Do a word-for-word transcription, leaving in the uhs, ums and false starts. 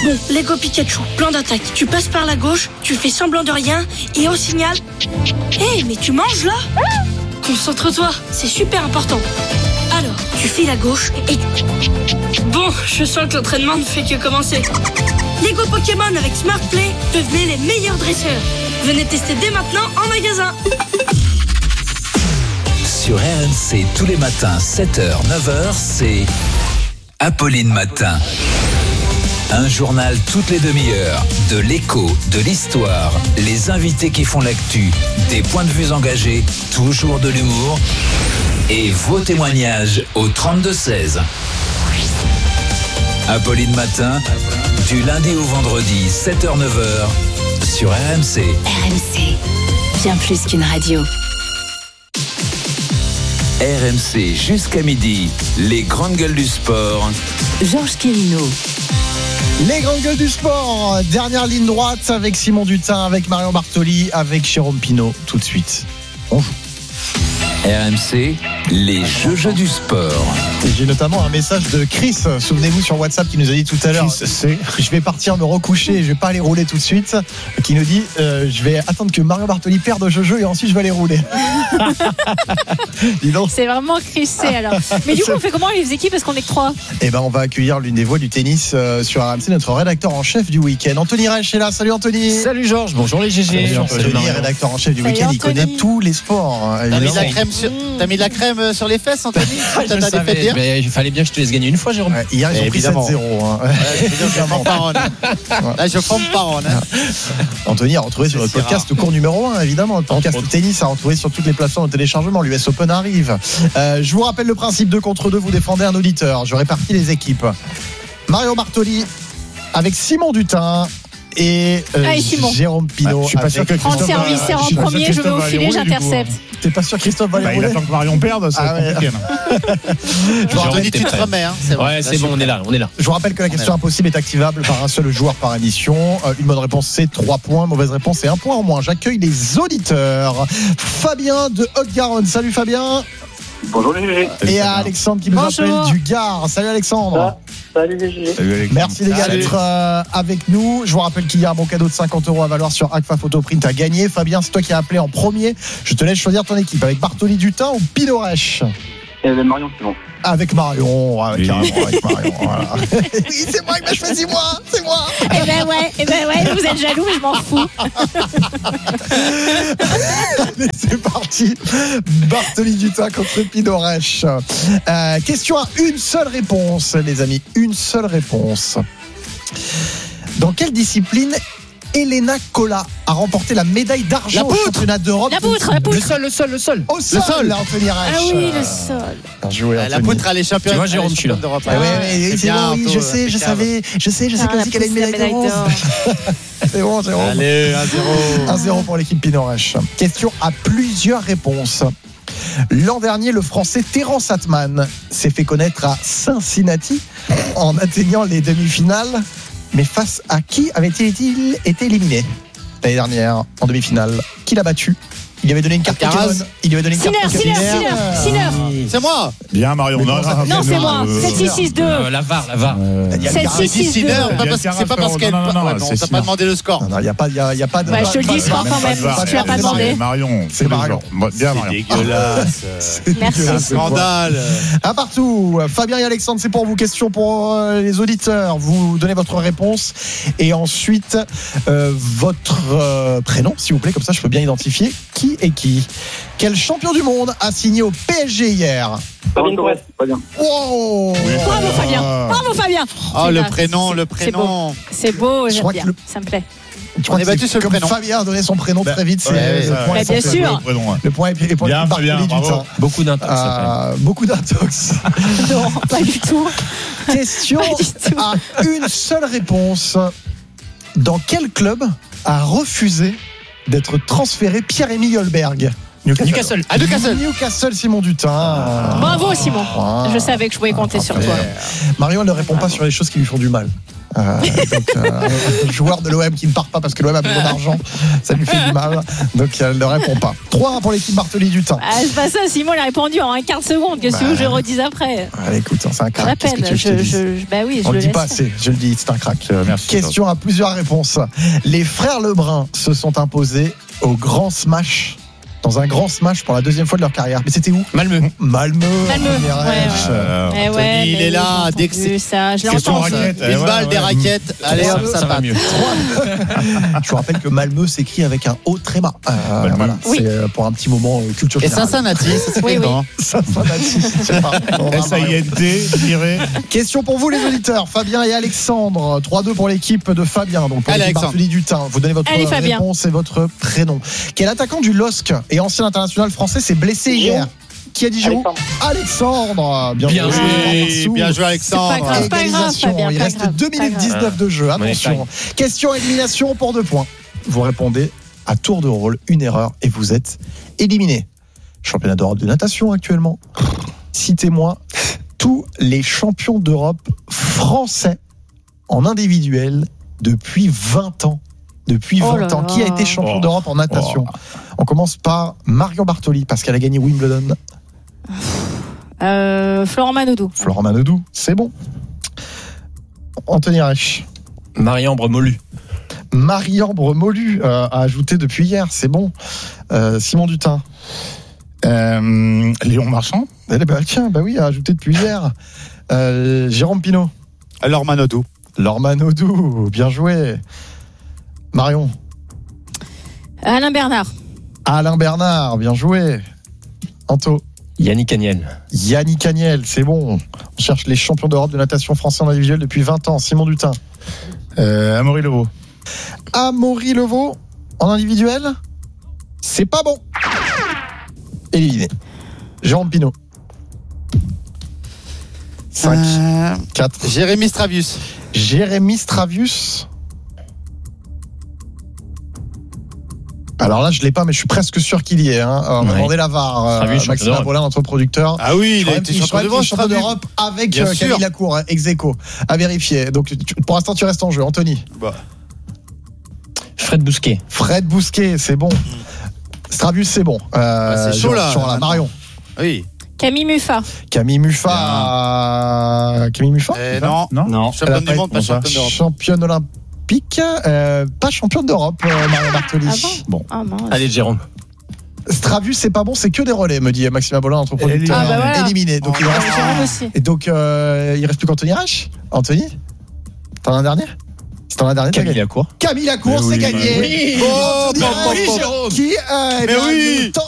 Bon, Lego Pikachu, plan d'attaque. Tu passes par la gauche, tu fais semblant de rien, et au signal... Hé, hey, mais tu manges là ? Concentre-toi, c'est super important. Alors, tu files à gauche et... Bon, je sens que l'entraînement ne fait que commencer. Lego Pokémon avec Smart Play, devenez les meilleurs dresseurs. Venez tester dès maintenant en magasin. Sur R M C, tous les matins, sept heures, neuf heures, c'est Apolline Matin. Un journal toutes les demi-heures, de l'écho, de l'histoire, les invités qui font l'actu, des points de vue engagés, toujours de l'humour et vos témoignages au trente-deux seize. Apolline Matin, du lundi au vendredi, sept heures neuf heures, sur R M C. R M C, bien plus qu'une radio. R M C jusqu'à midi, les grandes gueules du sport. Georges Quirino. Les grandes gueules du sport, dernière ligne droite avec Simon Dutin, avec Marion Bartoli, avec Jérôme Pinault. Tout de suite, on joue. R M C, les jeux jeux du sport. Et j'ai notamment un message de Chris, souvenez-vous sur WhatsApp, qui nous a dit tout à l'heure, c'est, je vais partir me recoucher, je vais pas aller rouler tout de suite, qui nous dit, euh, je vais attendre que Marion Bartoli perde au jeu et ensuite je vais aller rouler. Dis donc. C'est vraiment Chris C alors. Mais du coup on fait comment les équipes parce qu'on est que trois? Eh ben on va accueillir l'une des voix du tennis euh, sur R M C, notre rédacteur en chef du week-end, Anthony Reich est là. Salut Anthony. Salut Georges, bonjour les G G. Salut Anthony, Anthony rédacteur en chef du Salut week-end, Anthony. il connaît tous les sports. T'as mis, de la crème sur, t'as mis de la crème sur les fesses Anthony? T'as des fêtes dire mais il fallait bien que je te laisse gagner une fois Jérôme. Ouais, hier ils ont pris sept zéro. Hein. Ouais, je prends parole. Là je prends parole. Hein. Anthony a retrouvé sur notre podcast le cours numéro un, évidemment. Le podcast de tennis a retrouvé sur toutes les plateformes de téléchargement. L'U S Open arrive. Euh, je vous rappelle le principe deux contre deux. Vous défendez un auditeur. Je répartis les équipes. Mario Bartoli avec Simon Dutin et, euh, Allez, Simon. Jérôme Pinault. Ah, je suis pas sûr que Prends le Christophe serviceur va- en je suis pas sûr premier, que je vais au Christophe va filet, aller rouler, j'intercepte. du coup. T'es pas sûr que Christophe va Bah, aller il rouler? attend que Marion perde, ça va Ah être ouais. compliqué. là. Je vous Anthony rappelle- tu te remets hein. C'est bon. Ouais, c'est bon, on est là, on est là. Je vous rappelle que la question impossible est activable par un seul joueur par émission. Euh, Une bonne réponse, c'est trois points. Mauvaise réponse, c'est un point en moins. J'accueille les auditeurs. Fabien de Haute-Garonne. Salut Fabien. Bonjour les G G. Et à Alexandre qui nous Bonjour. appelle du Gard. Salut Alexandre. Salut les G G. Salut, Alexandre. Merci les gars Salut. d'être euh, avec nous. Je vous rappelle qu'il y a un bon cadeau de cinquante euros à valoir sur Agfa Photoprint à gagner. Fabien, c'est toi qui as appelé en premier. Je te laisse choisir ton équipe avec Bartoli Dutin ou Pinault Reich. Et avec Marion, c'est bon. Avec Marion, ouais, Oui. carrément avec Marion. Voilà. Oui, c'est moi qui m'a choisi, moi, c'est moi. Eh ben ouais, eh ben ouais, vous êtes jaloux mais je m'en fous. Allez, c'est parti. Bartoli Dutin contre Pinault Reich. Euh, question à une seule réponse, les amis. Une seule réponse. Dans quelle discipline Elena Cola a remporté la médaille d'argent La au poutre. championnat d'Europe? La poutre, la poutre. Le sol, le sol, le sol. Au sol, sol. Anthony Reich. Ah oui, le sol. Bien joué, La Anthony. poutre elle est championne. Tu vois, Jérôme, elle est je suis là. championne d'Europe. Ah ouais, Ah, ouais, c'est c'est bien, bon, oui, je Anto, sais, je impeccable. savais, je sais, je sais Ah, qu'elle la dit qu'elle a une pousse la médaille médaille d'or. C'est bon, Jérôme. Allez, un zéro. un zéro pour l'équipe Pinault Reich. Question à plusieurs réponses. L'an dernier, le Français Terence Atman s'est fait connaître à Cincinnati en atteignant les demi-finales. Mais face à qui avait-il été éliminé l'année dernière en demi-finale? Qui l'a battu? Il lui avait donné une carte Alcaraz. Pokémon. Il lui avait donné une Sinner, carte Sinner, Pokémon. Sinner, Sinner. C'est moi. Bien, Marion. Mais Non, comment ça- Non, c'est moi. euh, sept six six deux. Euh, la V A R, la V A R. Il y a sept une six carte- six Sinner, deux. pas parce- c'est pas parce qu'elle. Non, non, non, ouais, bon, c'est on t'a pas Sinner. demandé le score. Non, non, il n'y a pas, il y a, il y a pas de. Ouais, je te le dis, pas- score pas- quand pas- même, pas- tu l'as pas demandé. Marion, C'est Marion. Bon, bien, Marion. Dégueulasse. Merci. C'est un scandale. Un partout. Fabien et Alexandre, c'est pour vous. Question pour euh, les auditeurs. Vous donnez votre réponse et ensuite euh, votre euh, prénom, s'il vous plaît. Comme ça, je peux bien identifier qui est qui. Quel champion du monde a signé au P S G hier? Fabien Torres, pas bien. Wow. Bravo Fabien. Bravo Fabien. Oh, C'est le là, prénom, c'est- le c'est beau. prénom. C'est beau, Je j'aime crois bien. que le- Ça me plaît. Je crois On est que battu c'est sur le comme prénom. Fabien a donné son prénom très vite. C'est ouais, le ouais, point ouais. est Bien pour- sûr. Le point est est pour Bien, Bartoli Fabien, Dutin. bravo. Beaucoup d'intox après. Euh, beaucoup d'intox. Non, pas du tout. Question Pas du tout. à une seule réponse. Dans quel club a refusé d'être transféré Pierre-Emile Holberg? Newcastle. À Newcastle. Newcastle, Simon Dutin. Bravo Simon. Ah. Je savais que je pouvais compter sur toi. Marion, elle ne répond pas sur les choses qui lui font du mal. Euh, donc, euh, un joueur de l'O M qui ne part pas parce que l'O M a besoin d'argent, ça lui fait du mal. Donc, elle ne répond pas. trois un pour l'équipe Bartoli du Temps. Ah, c'est pas ça, Simon il a répondu en un quart de seconde. Qu'est-ce que Bah, je le redise après? Allez, écoute, c'est un À crack. la Qu'est-ce que peine. tu veux que je te Je, dise je, je- bah oui, je On le le dit laisse. pas assez, je le dis, c'est un crack. Euh, Merci. Question à plusieurs réponses. Les frères Lebrun se sont imposés au grand smash, dans un grand smash pour la deuxième fois de leur carrière. Mais c'était où? Malmö. Malmö. Malmö, Première ouais, rêche. ouais. Euh, Eh Anthony, ouais, il mais est là, j'ai dès que entendu c'est ça, je l'ai Question entendu. raquette. une ouais, balle, ouais, des ouais. raquettes. Allez, Ça, hop, ça, ça ça va passe. mieux. Je vous rappelle que Malmö s'écrit avec un O tréma. Euh, Malmö. voilà, Oui. c'est euh, pour un petit moment euh, culture Et générale. Cincinnati, ça s'écrit Oui, oui. comment? Cincinnati, je sais pas. On va S A I N T, je dirais. Question pour vous les auditeurs, Fabien et Alexandre. trois deux pour l'équipe de Fabien. Donc pour Allez, l'équipe Alexandre. Bartoli du Temps. Vous donnez votre Allez, Fabien. réponse et votre prénom. Quel attaquant du L O S C et ancien international français s'est blessé hier? Qui a dit Giroud? Alexandre. Bien, Bien joué. Oui, Marceau. bien joué, C'est pas Alexandre. grave, pas grave, Égalisation. Fabien, Il pas reste grave, deux pas minutes grave. dix-neuf de jeu. Attention. Question élimination pour deux points. Vous répondez à tour de rôle, une erreur et vous êtes éliminé. Championnat d'Europe de natation actuellement. Citez-moi tous les champions d'Europe français en individuel depuis vingt ans. Depuis Oh vingt là ans. Qui a là. été champion Oh. d'Europe en natation? On commence par Marion Bartoli parce qu'elle a gagné Wimbledon. Euh, Florent Manodou. Florent Manodou, c'est bon. Anthony Reich. Marie-Ambre Molu. Marie-Ambre Molu euh, a ajouté depuis hier, c'est bon. Euh, Simon Dutin. Euh, Léon Marchand. Eh ben, tiens, bah oui, a ajouté depuis hier. Euh, Jérôme Pinault. Alors, Manodou. Laure Manodou, bien joué. Marion. Alain Bernard. Alain Bernard, bien joué. Anto. Yannick Agnel. Yannick Agnel, c'est bon. On cherche les champions d'Europe de natation français en individuel depuis vingt ans. Simon Dutin. Euh, Amaury Levaux. Amaury Levaux, en individuel, c'est pas bon. Éliminé. Jérôme Pinault. cinq, Euh, quatre. Jérémy Stravius. Jérémy Stravius. Alors là, je l'ai pas, mais je suis presque sûr qu'il y est. Hein. On va Ouais. demander la V A R. Stravius, champion Maxime d'Europe. Abolin, notre producteur. Ah oui, il Je a crois été même- je champion crois même qu'il est d'Europe. champion Stravius. d'Europe avec Bien euh, sûr. Camille Lacour, ex aequo, à vérifier. Donc, tu- pour l'instant, tu restes en jeu. Anthony. Bah. Fred Bousquet. Fred Bousquet, c'est bon. Stravius, c'est bon. Euh, Ah, c'est chaud, là, sur la maintenant. Marion. Oui. Camille Muffat. Camille Muffat. Camille Muffat. Eh, non. Non. Elle a Championne du pas monde, été- pas championne d'Europe. Championne olympique, euh, pas championne d'Europe, euh, Marion Bartoli. Ah bon Bon. Ah mince. Allez, Jérôme. Stravius, c'est pas bon, c'est que des relais, me dit Maxime Abolin, notre producteur. Ah, bah voilà. Éliminé. Donc, il Oh. reste, Jérôme aussi. et donc euh, il reste plus qu'Anthony H. Anthony, t'en as un dernier? Si t'en as un dernier, t'as Camille gagné. Lacour. Camille Lacour, Mais c'est oui, gagné. oui. Anthony Bon, bon, H, bon, bon. qui, euh, eh Mais bien, oui. nous tend